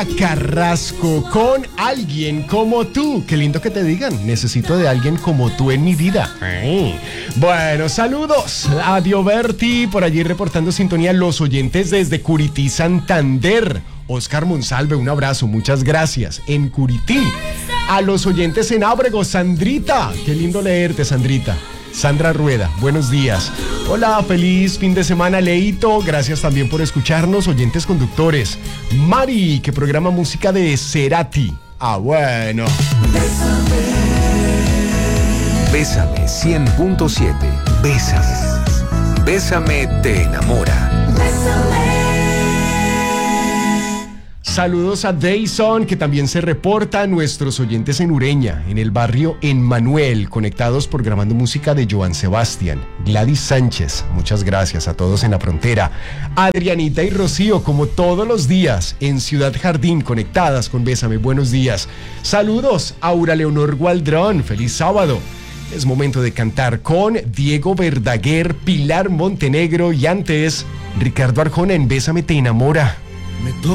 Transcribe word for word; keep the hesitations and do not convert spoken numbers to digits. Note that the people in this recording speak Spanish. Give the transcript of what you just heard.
Carrasco con alguien como tú. Qué lindo que te digan, necesito de alguien como tú en mi vida. Ay. Bueno, saludos a Dioberti, por allí reportando sintonía, los oyentes desde Curití, Santander. Oscar Monsalve, un abrazo, muchas gracias. En Curití. A los oyentes en Ábrego, Sandrita. Qué lindo leerte, Sandrita. Sandra Rueda, buenos días. Hola, feliz fin de semana, Leito. Gracias también por escucharnos, oyentes conductores. Mari, que programa música de Cerati. Ah, bueno. Bésame cien punto siete. Bésame. Bésame te enamora. Bésame. Saludos a Dayson, que también se reporta, a nuestros oyentes en Ureña, en el barrio Emmanuel, conectados programando música de Joan Sebastián. Gladys Sánchez, muchas gracias a todos en la frontera. Adrianita y Rocío, como todos los días, en Ciudad Jardín, conectadas con Bésame, buenos días. Saludos a Aura Leonor Gualdrón, feliz sábado. Es momento de cantar con Diego Verdaguer, Pilar Montenegro y antes, Ricardo Arjona en Bésame te enamora.